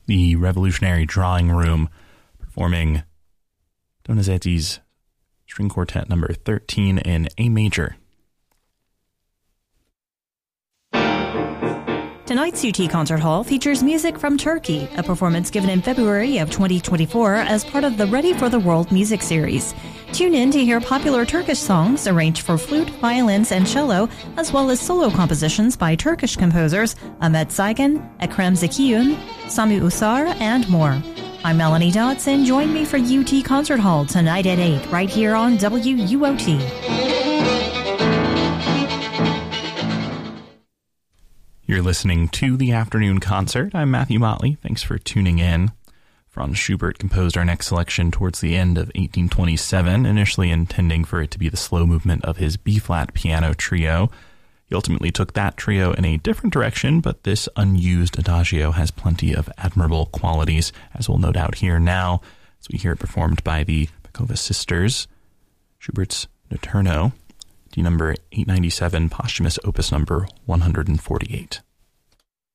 the Revolutionary Drawing Room, performing Donizetti's String Quartet number 13 in A major. Tonight's UT Concert Hall features music from Turkey, a performance given in February of 2024 as part of the Ready for the World music series. Tune in to hear popular Turkish songs arranged for flute, violins, and cello, as well as solo compositions by Turkish composers Ahmet Saygun, Ekrem Zekiyun, Sami Usar, and more. I'm Melanie Dodson. Join me for UT Concert Hall tonight at 8, right here on WUOT. You're listening to The Afternoon Concert. I'm Matthew Motley. Thanks for tuning in. Franz Schubert composed our next selection towards the end of 1827, initially intending for it to be the slow movement of his B-flat piano trio. He ultimately took that trio in a different direction, but this unused adagio has plenty of admirable qualities, as we'll no doubt hear now, as we hear it performed by the Pacova sisters. Schubert's Notturno, D number 897, posthumous opus number 148.